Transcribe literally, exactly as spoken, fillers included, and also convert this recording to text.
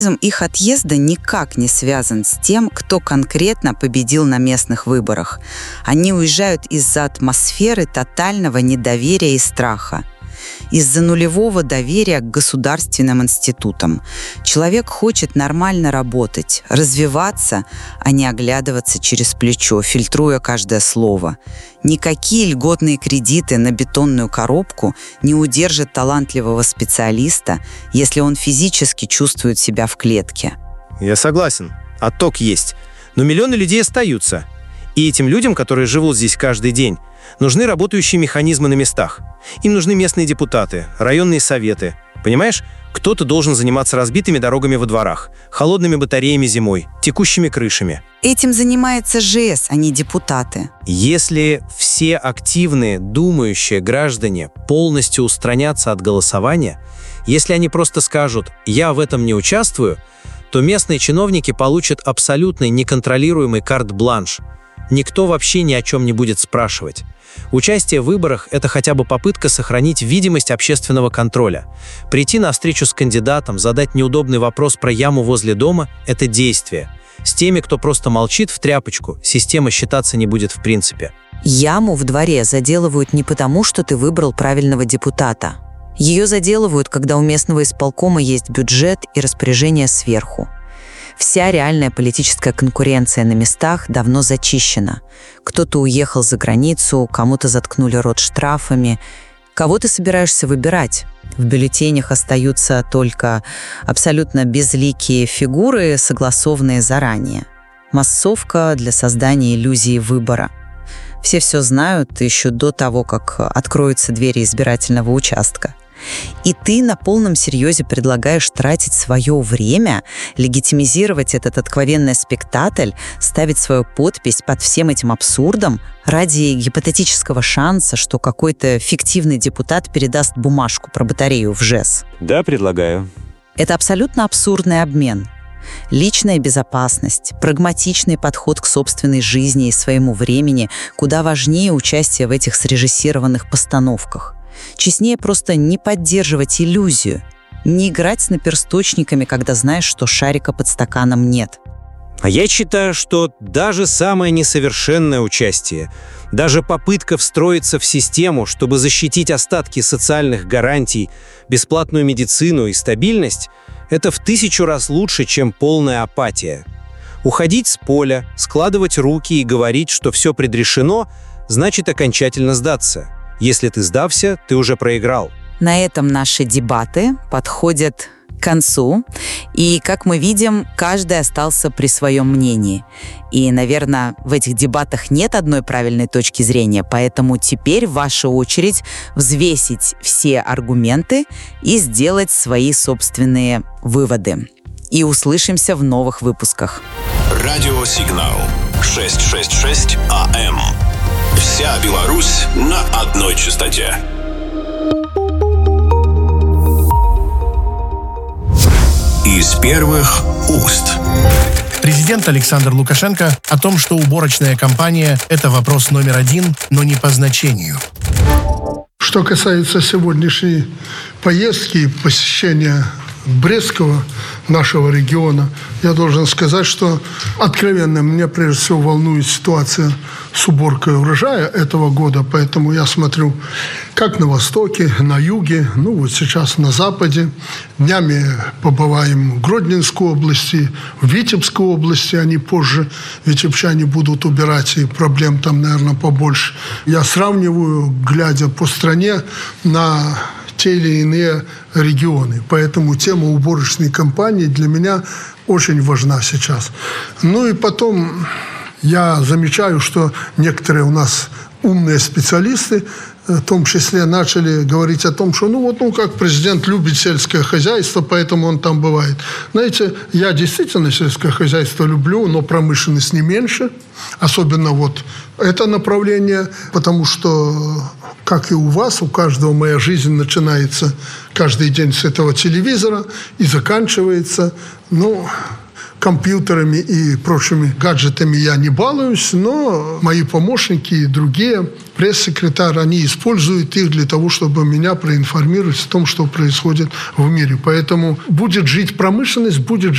Их отъезда никак не связан с тем, кто конкретно победил на местных выборах. Они уезжают из-за атмосферы тотального недоверия и страха. Из-за нулевого доверия к государственным институтам. Человек хочет нормально работать, развиваться, а не оглядываться через плечо, фильтруя каждое слово. Никакие льготные кредиты на бетонную коробку не удержат талантливого специалиста, если он физически чувствует себя в клетке. Я согласен. Отток есть. Но миллионы людей остаются. И этим людям, которые живут здесь каждый день, нужны работающие механизмы на местах. Им нужны местные депутаты, районные советы. Понимаешь, кто-то должен заниматься разбитыми дорогами во дворах, холодными батареями зимой, текущими крышами. Этим занимается ЖЭС, а не депутаты. Если все активные, думающие граждане полностью устранятся от голосования, если они просто скажут «я в этом не участвую», то местные чиновники получат абсолютно неконтролируемый карт-бланш. Никто вообще ни о чем не будет спрашивать. Участие в выборах – это хотя бы попытка сохранить видимость общественного контроля. Прийти на встречу с кандидатом, задать неудобный вопрос про яму возле дома – это действие. С теми, кто просто молчит в тряпочку, система считаться не будет в принципе. Яму в дворе заделывают не потому, что ты выбрал правильного депутата. Ее заделывают, когда у местного исполкома есть бюджет и распоряжение сверху. Вся реальная политическая конкуренция на местах давно зачищена. Кто-то уехал за границу, кому-то заткнули рот штрафами. Кого ты собираешься выбирать? В бюллетенях остаются только абсолютно безликие фигуры, согласованные заранее. Массовка для создания иллюзии выбора. Все все знают еще до того, как откроются двери избирательного участка. И ты на полном серьезе предлагаешь тратить свое время, легитимизировать этот откровенный спектакль, ставить свою подпись под всем этим абсурдом ради гипотетического шанса, что какой-то фиктивный депутат передаст бумажку про батарею в ЖЭС. Да, предлагаю. Это абсолютно абсурдный обмен. Личная безопасность, прагматичный подход к собственной жизни и своему времени куда важнее участия в этих срежиссированных постановках. Честнее просто не поддерживать иллюзию, не играть с наперсточниками, когда знаешь, что шарика под стаканом нет. А я считаю, что даже самое несовершенное участие, даже попытка встроиться в систему, чтобы защитить остатки социальных гарантий, бесплатную медицину и стабильность, это в тысячу раз лучше, чем полная апатия. Уходить с поля, складывать руки и говорить, что все предрешено, значит окончательно сдаться. Если ты сдався, ты уже проиграл. На этом наши дебаты подходят к концу. И, как мы видим, каждый остался при своем мнении. И, наверное, в этих дебатах нет одной правильной точки зрения, поэтому теперь ваша очередь взвесить все аргументы и сделать свои собственные выводы. И услышимся в новых выпусках. Радиосигнал шестьсот шестьдесят шесть АМ. Вся Беларусь на одной частоте. Из первых уст. Президент Александр Лукашенко о том, что уборочная кампания – это вопрос номер один, но не по значению. Что касается сегодняшней поездки и посещения Брестского, нашего региона, я должен сказать, что откровенно меня прежде всего волнует ситуация с уборкой урожая этого года, поэтому я смотрю как на востоке, на юге, ну вот сейчас на западе. Днями побываем в Гродненской области, в Витебской области, они позже, витебчане будут убирать, и проблем там, наверное, побольше. Я сравниваю, глядя по стране, на те или иные регионы. Поэтому тема уборочной кампании для меня очень важна сейчас. Ну и потом я замечаю, что некоторые у нас умные специалисты в том числе начали говорить о том, что ну вот, ну как президент любит сельское хозяйство, поэтому он там бывает. Знаете, я действительно сельское хозяйство люблю, но промышленность не меньше. Особенно вот это направление, потому что, как и у вас, у каждого моя жизнь начинается каждый день с этого телевизора и заканчивается, ну, компьютерами и прочими гаджетами я не балуюсь, но мои помощники и другие, пресс-секретарь, они используют их для того, чтобы меня проинформировать о том, что происходит в мире. Поэтому будет жить промышленность, будет